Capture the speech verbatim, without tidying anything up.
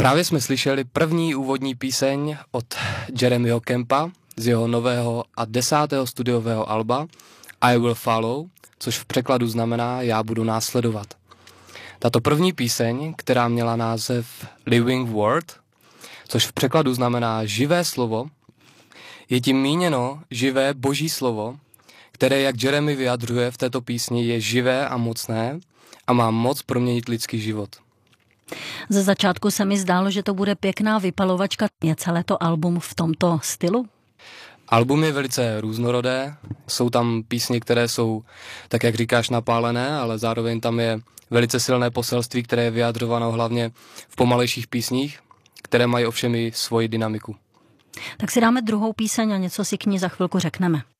Právě jsme slyšeli první úvodní píseň od Jeremyho Campa z jeho nového a desátého studiového alba I Will Follow, což v překladu znamená Já budu následovat. Tato první píseň, která měla název Living Word, což v překladu znamená živé slovo, je tím míněno živé boží slovo, které, jak Jeremy vyjadřuje v této písni, je živé a mocné a má moc proměnit lidský život. Ze začátku se mi zdálo, že to bude pěkná vypalovačka. Je celé to album v tomto stylu? Album je velice různorodé, jsou tam písně, které jsou, tak jak říkáš, napálené, ale zároveň tam je velice silné poselství, které je vyjadřováno hlavně v pomalejších písních, které mají ovšem i svoji dynamiku. Tak si dáme druhou píseň a něco si k ní za chvilku řekneme.